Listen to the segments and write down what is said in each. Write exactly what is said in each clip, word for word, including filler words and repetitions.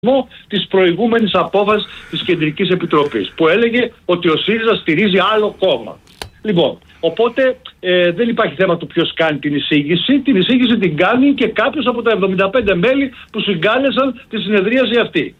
της προηγούμενης απόφασης της Κεντρικής Επιτροπής που έλεγε ότι ο ΣΥΡΙΖΑ στηρίζει άλλο κόμμα. Λοιπόν, οπότε ε, δεν υπάρχει θέμα του ποιος κάνει την εισήγηση. Την εισήγηση την κάνει και κάποιος από τα εβδομήντα πέντε μέλη που συγκάλεσαν τη συνεδρίαση αυτή.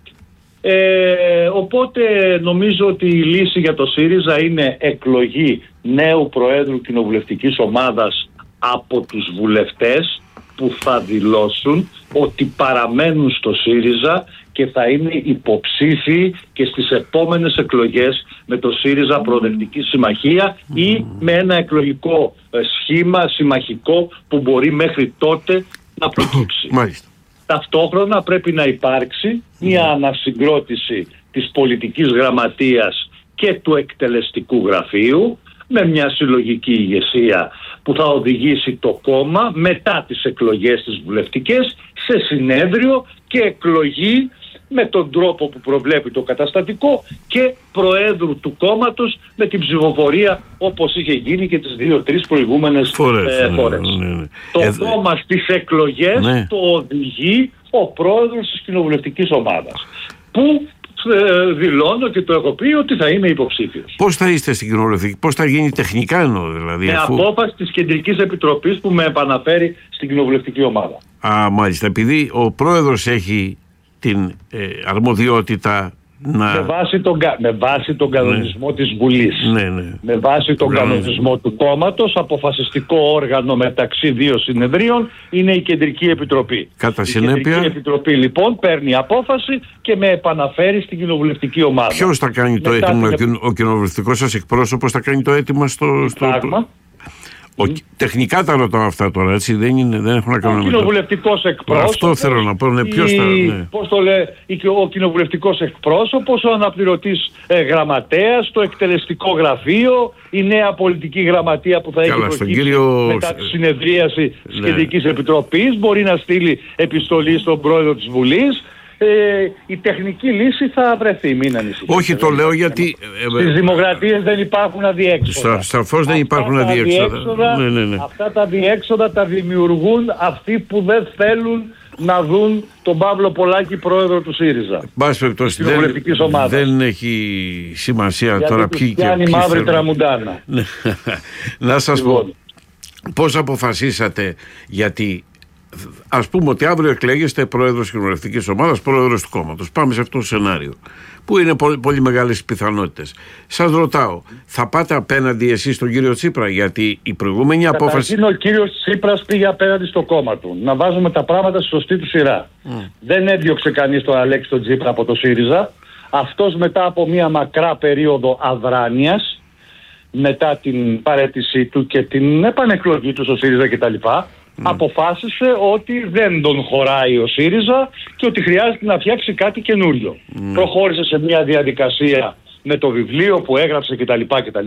Ε, οπότε νομίζω ότι η λύση για το ΣΥΡΙΖΑ είναι εκλογή νέου Προέδρου Κοινοβουλευτικής Ομάδας από τους βουλευτές που θα δηλώσουν ότι παραμένουν στο ΣΥΡΙΖΑ και θα είναι υποψήφιοι και στις επόμενες εκλογές με το ΣΥΡΙΖΑ Προοδευτική Συμμαχία ή με ένα εκλογικό σχήμα συμμαχικό που μπορεί μέχρι τότε να προκύψει. Μάλιστα. Ταυτόχρονα πρέπει να υπάρξει μια ανασυγκρότηση της πολιτικής γραμματείας και του εκτελεστικού γραφείου με μια συλλογική ηγεσία που θα οδηγήσει το κόμμα μετά τις εκλογές τις βουλευτικές σε συνέδριο και εκλογή με τον τρόπο που προβλέπει το καταστατικό και προέδρου του κόμματος με την ψηφοφορία όπως είχε γίνει και τις δύο-τρεις προηγούμενες φορές. Ε, φορές. Ναι, ναι, ναι. Το ε, κόμμα στις εκλογές ναι. το οδηγεί ο πρόεδρος της κοινοβουλευτικής ομάδας που ε, δηλώνω και το έχω πει ότι θα είμαι υποψήφιος. Πώς θα είστε στην κοινοβουλευτική, πώς θα γίνει τεχνικά εννοώ δηλαδή? Με αφού... απόφαση της Κεντρικής Επιτροπής που με επαναφέρει στην κοινοβουλευτική ομάδα. Α, μάλιστα, επειδή ο πρόεδρος έχει την ε, αρμοδιότητα να... Με βάση τον, με βάση τον κανονισμό ναι. της Βουλής, ναι, ναι. με βάση τον κανονισμό του κόμματος, αποφασιστικό όργανο μεταξύ δύο συνεδρίων είναι η Κεντρική Επιτροπή. Κατά η συνέπεια... Κεντρική Επιτροπή λοιπόν παίρνει απόφαση και με επαναφέρει στην κοινοβουλευτική ομάδα. Ποιος θα κάνει το Μετά αίτημα, την... ο κοινοβουλευτικός σας εκπρόσωπος θα κάνει το αίτημα στο... στο... Ο, mm. Τεχνικά τα ρωτάω αυτά τώρα, έτσι, δεν, είναι, δεν έχω να κάνω με το... Ο κοινοβουλευτικός εκπρόσωπος... Αυτό θέλω να πω, ναι, ποιος θα... Ναι. Πώς το λέει, ο κοινοβουλευτικός εκπρόσωπος, ο αναπληρωτής ε, γραμματέας, το εκτελεστικό γραφείο, η νέα πολιτική γραμματεία που θα Καλά, έχει προκύψει κύριο... μετά τη συνεδρίαση της ναι. Κεντρικής Επιτροπής, μπορεί να στείλει επιστολή στον πρόεδρο της Βουλής. Ε, η τεχνική λύση θα βρεθεί, μην ανησυχείτε. Όχι, το λέω γιατί... Στις δημοκρατίες δεν υπάρχουν αδιέξοδα. Σαφώς δεν υπάρχουν αδιέξοδα. Ναι, ναι, ναι. Αυτά τα αδιέξοδα τα δημιουργούν αυτοί που δεν θέλουν να δουν τον Παύλο Πολάκη πρόεδρο του ΣΥΡΙΖΑ. Μπας περιπτώσει, δεν, δεν έχει σημασία γιατί τώρα ποιοι και ποιοι μαύρη τραγουντάνα. Να σας πω, πώς αποφασίσατε, γιατί... Ας πούμε ότι αύριο εκλέγεστε πρόεδρος κοινοβουλευτικής ομάδας, πρόεδρος του κόμματος. Πάμε σε αυτό το σενάριο, που είναι πολύ, πολύ μεγάλες πιθανότητες. Σας ρωτάω, θα πάτε απέναντι εσείς στον κύριο Τσίπρα? Γιατί η προηγούμενη Καταρχήν απόφαση... ο κύριος Τσίπρας πήγε απέναντι στο κόμμα του. Να βάζουμε τα πράγματα στη σωστή του σειρά. Mm. Δεν έδιωξε κανείς τον Αλέξη τον Τσίπρα από το ΣΥΡΙΖΑ. Αυτός μετά από μια μακρά περίοδο αδράνειας, μετά την παραίτησή του και την επανεκλογή του στο ΣΥΡΙΖΑ κτλ., Mm. αποφάσισε ότι δεν τον χωράει ο ΣΥΡΙΖΑ και ότι χρειάζεται να φτιάξει κάτι καινούριο. Mm. Προχώρησε σε μια διαδικασία με το βιβλίο που έγραψε κτλ. κτλ.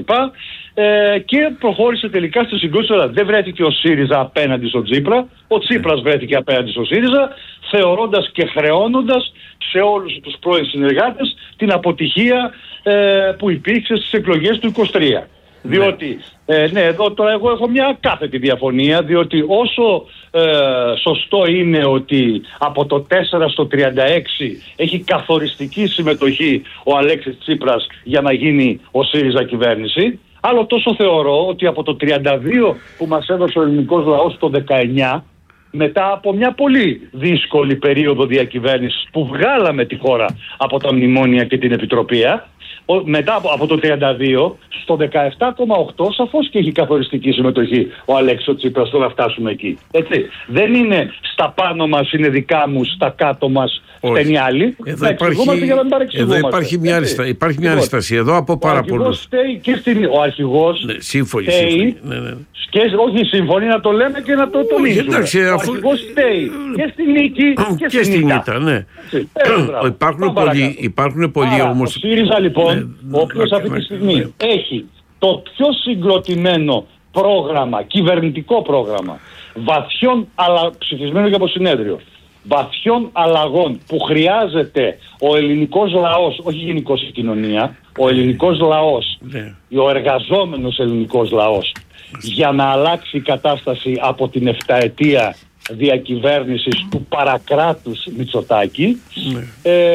Ε, και προχώρησε τελικά στη συγκρούση. Δεν βρέθηκε ο ΣΥΡΙΖΑ απέναντι στον Τσίπρα, ο Τσίπρας βρέθηκε απέναντι στον ΣΥΡΙΖΑ, θεωρώντας και χρεώνοντας σε όλους τους πρώην συνεργάτες την αποτυχία ε, που υπήρξε στις εκλογές του είκοσι τρία. Διότι, ε, ναι, εδώ τώρα εγώ έχω μια κάθετη διαφωνία, διότι όσο ε, σωστό είναι ότι από το τέσσερα στο τριάντα έξι έχει καθοριστική συμμετοχή ο Αλέξης Τσίπρας για να γίνει ο ΣΥΡΙΖΑ κυβέρνηση, άλλο τόσο θεωρώ ότι από το τριάντα δύο που μας έδωσε ο ελληνικός λαός το δεκαεννιά, μετά από μια πολύ δύσκολη περίοδο διακυβέρνησης που βγάλαμε τη χώρα από τα μνημόνια και την επιτροπία, μετά από το τριάντα δύο στο δεκαεπτά κόμμα οκτώ σαφώς και έχει καθοριστική συμμετοχή ο Αλέξης Τσίπρας στο να φτάσουμε εκεί. Έτσι. Δεν είναι στα πάνω μας είναι δικά μου, στα κάτω μας φταίνει άλλοι. Εδώ υπάρχει, για να εδώ υπάρχει μια αριστα... υπάρχει μια αριστασία εδώ από πάρα πολλούς. Ο αρχηγός ναι, σύμφωνη, φταίει σύμφωνη. Ναι, ναι. Και όχι σύμφωνοι να το λέμε και να το τονίζουμε. Εντάξει, ο αφού... αρχηγός φταίει και στη νίκη και, και στη νίκη. Ναι. Υπάρχουν πολλοί, υπάρχουν πολλοί όμως... Ο ΣΥΡΙΖΑ λοιπόν, ναι, ο οποίος ναι, αυτή τη στιγμή ναι. έχει το πιο συγκροτημένο πρόγραμμα, κυβερνητικό πρόγραμμα, βαθιών, αλλά ψηφισμένο και από συνέδριο, βαθιών αλλαγών που χρειάζεται ο ελληνικός λαός, όχι γενικώς η κοινωνία, ο ελληνικός λαός, ναι. ο εργαζόμενος ελληνικός λαός, για να αλλάξει η κατάσταση από την εφταετία διακυβέρνησης του παρακράτους Μητσοτάκη. Ναι. Ε,